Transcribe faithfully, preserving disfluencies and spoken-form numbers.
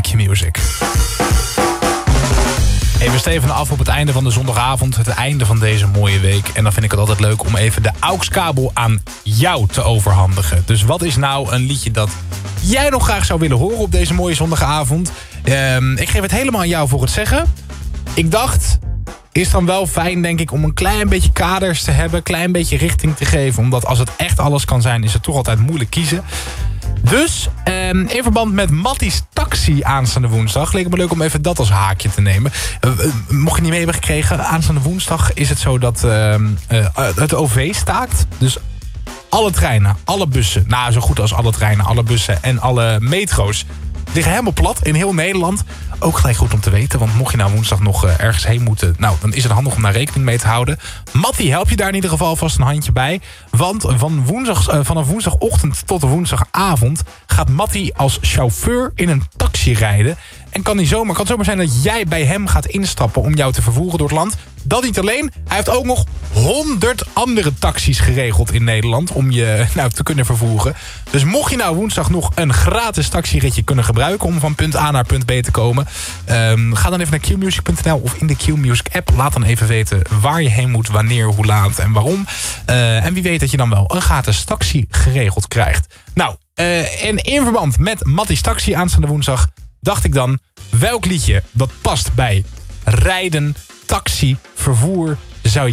Q-Music. Even steven af op het einde van de zondagavond. Het einde van deze mooie week. En dan vind ik het altijd leuk om even de A U X-kabel aan jou te overhandigen. Dus wat is nou een liedje dat jij nog graag zou willen horen op deze mooie zondagavond? Um, ik geef het helemaal aan jou voor het zeggen. Ik dacht, is dan wel fijn denk ik om een klein beetje kaders te hebben. Een klein beetje richting te geven. Omdat als het echt alles kan zijn, is het toch altijd moeilijk kiezen. Dus um, in verband met Matties Taxi aanstaande woensdag leek het me leuk om even dat als haakje te nemen. Uh, uh, mocht je niet mee hebben gekregen, aanstaande woensdag is het zo dat uh, uh, het O V staakt. Dus alle treinen, alle bussen, nou zo goed als alle treinen, alle bussen en alle metro's liggen helemaal plat in heel Nederland. Ook gelijk goed om te weten, want mocht je nou woensdag nog uh, ergens heen moeten, nou, dan is het handig om daar rekening mee te houden. Mattie helpt je daar in ieder geval vast een handje bij. Want van woensdag, uh, vanaf woensdagochtend tot de woensdagavond gaat Mattie als chauffeur in een taxi rijden. En kan, die zomaar, kan het zomaar zijn dat jij bij hem gaat instappen om jou te vervoeren door het land. Dat niet alleen, hij heeft ook nog honderd andere taxis geregeld in Nederland om je nou, te kunnen vervoeren. Dus mocht je nou woensdag nog een gratis taxiritje kunnen gebruiken om van punt A naar punt B te komen, Um, ga dan even naar q music punt n l of in de Q-Music app. Laat dan even weten waar je heen moet, wanneer, hoe laat en waarom. Uh, en wie weet dat je dan wel een gratis taxi geregeld krijgt. Nou, uh, en in verband met Matties Taxi aanstaande woensdag dacht ik dan, welk liedje dat past bij rijden, taxi, vervoer zou